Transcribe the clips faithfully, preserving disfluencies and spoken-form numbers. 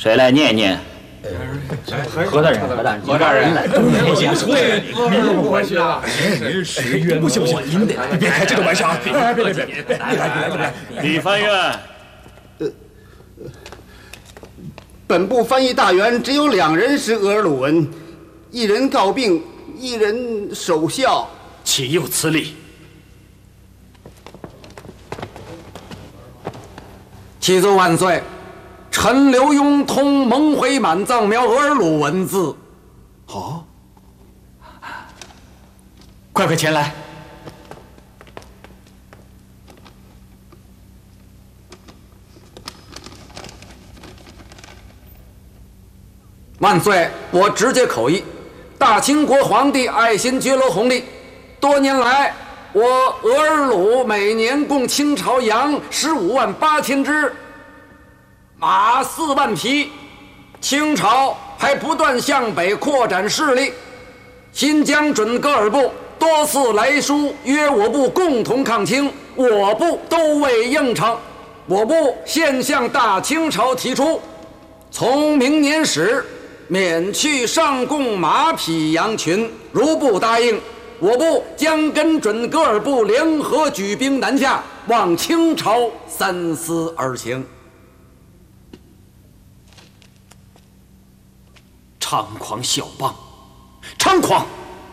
谁来念念？ 何大人，何大人， 何大人来。 不关系啊！不行不行，您得别开这种玩笑啊！别别别别别别！ 李翻院， 呃，本部翻译大员只有两人识额尔鲁文，一人告病，一人守孝。 岂有此理！ 启奏万岁！臣刘墉通蒙回满藏苗额尔鲁文字。 哦，快快前来！ 万岁！我直接口译。大清国皇帝爱新觉罗弘历，多年来，我额尔鲁每年供清朝羊十五万八千只。马四万匹，清朝还不断向北扩展势力。新疆准噶尔部多次来书约我部共同抗清，我部都未应承。我部现向大清朝提出，从明年始免去上贡马匹羊群，如不答应，我部将跟准噶尔部联合举兵南下，望清朝三思而行。 猖狂小邦，猖狂！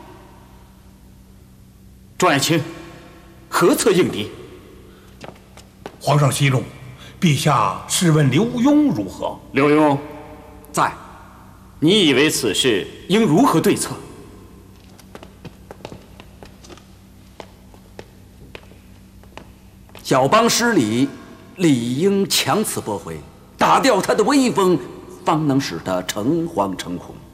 庄爱卿，何策应敌？ 皇上息怒，陛下试问刘墉如何？ 刘墉在。 你以为此事应如何对策？ 小邦失礼，理应强词驳回，打掉他的威风，方能使他诚惶诚恐。